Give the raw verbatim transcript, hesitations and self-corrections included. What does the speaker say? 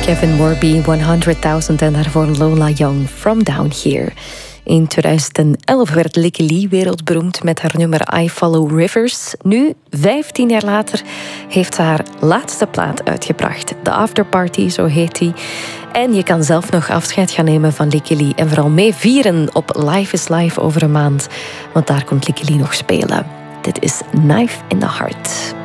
Kevin Morby, honderdduizend en daarvoor Lola Young, From Down Here. In tweeduizend elf werd Lykke Li wereldberoemd met haar nummer I Follow Rivers. Nu, vijftien jaar later, heeft ze haar laatste plaat uitgebracht. The Afterparty, zo heet die. En je kan zelf nog afscheid gaan nemen van Lykke Li en vooral mee vieren op Life is Life over een maand. Want daar komt Lykke Li nog spelen. Dit is Knife in the Heart.